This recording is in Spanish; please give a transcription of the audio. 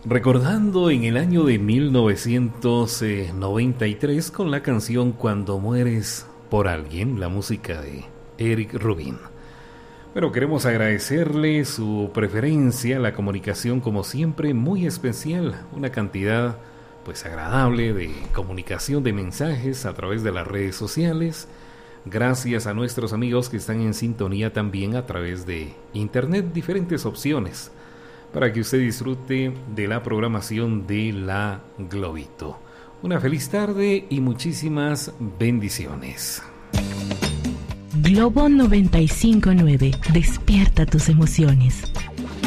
Recordando en el año de 1993 con la canción Cuando mueres por alguien, la música de Eric Rubin. Pero queremos agradecerle su preferencia, la comunicación como siempre muy especial, una cantidad pues agradable de comunicación de mensajes a través de las redes sociales. Gracias a nuestros amigos que están en sintonía también a través de internet, diferentes opciones para que usted disfrute de la programación de la Globito. Una feliz tarde y muchísimas bendiciones. Globo 95.9. Despierta tus emociones.